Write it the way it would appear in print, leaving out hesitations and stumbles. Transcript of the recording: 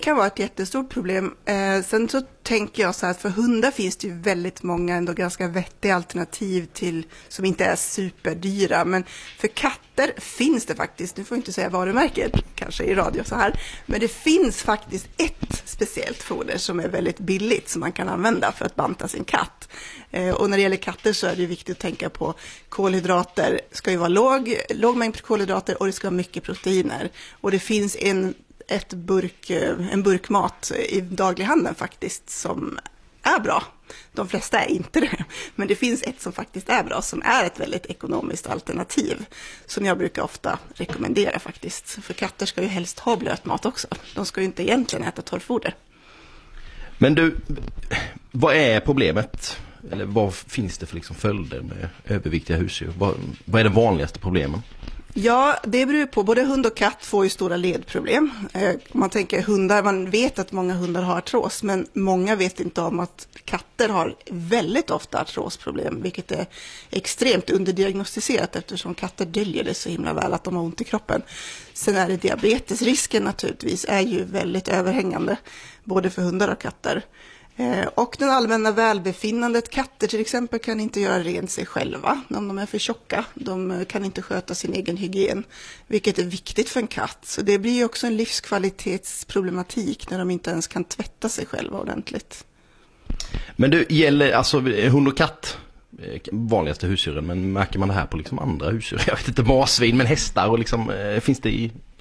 kan vara ett jättestort problem. Sen så tänker jag så här att för hundar finns det ju väldigt många ändå ganska vettiga alternativ till som inte är superdyra. Men för katter finns det faktiskt, nu får jag inte säga varumärket kanske i radio så här, men det finns faktiskt ett speciellt foder som är väldigt billigt som man kan använda för att banta sin katt. Och när det gäller katter så är det viktigt att tänka på kolhydrater. Ska ju vara låg mängd kolhydrater och det ska vara mycket proteiner. Och det finns en burkmat i daglighandeln faktiskt som är bra. De flesta är inte det, men det finns ett som faktiskt är bra, som är ett väldigt ekonomiskt alternativ som jag brukar ofta rekommendera faktiskt. För katter ska ju helst ha blötmat också. De ska ju inte egentligen äta torrfoder. Men du, vad är problemet? Eller vad finns det för liksom följder med överviktiga husdjur? Vad är det vanligaste problemen? Ja, det beror på. Både hund och katt får ju stora ledproblem. Man tänker hundar, man vet att många hundar har artros, men många vet inte om att katter har väldigt ofta artrosproblem, vilket är extremt underdiagnostiserat eftersom katter döljer det så himla väl att de har ont i kroppen. Sen är det diabetesrisken naturligtvis är ju väldigt överhängande, både för hundar och katter. Och den allmänna välbefinnandet. Katter till exempel kan inte göra rent sig själva om de är för tjocka. De kan inte sköta sin egen hygien, vilket är viktigt för en katt. Så det blir ju också en livskvalitetsproblematik när de inte ens kan tvätta sig själva ordentligt. Men det gäller alltså hund och katt, vanligaste husdjuren, men märker man det här på liksom andra husdjur? Jag vet inte, marsvin, men hästar och liksom, finns det i